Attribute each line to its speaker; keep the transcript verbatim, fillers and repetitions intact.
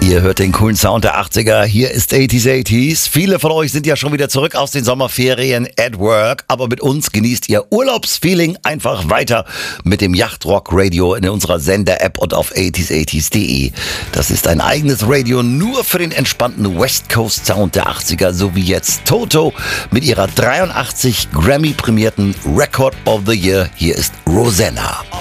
Speaker 1: Ihr hört den coolen Sound der achtziger. Hier ist achtziger achtziger. Viele von euch sind ja schon wieder zurück aus den Sommerferien at work. Aber mit uns genießt ihr Urlaubsfeeling einfach weiter mit dem Yachtrock Radio in unserer Sender-App und auf achtziger achtziger punkt de. Das ist ein eigenes Radio nur für den entspannten West Coast Sound der achtziger. So wie jetzt Toto mit ihrer dreiundachtzig Grammy-prämierten Record of the Year. Hier ist Rosanna.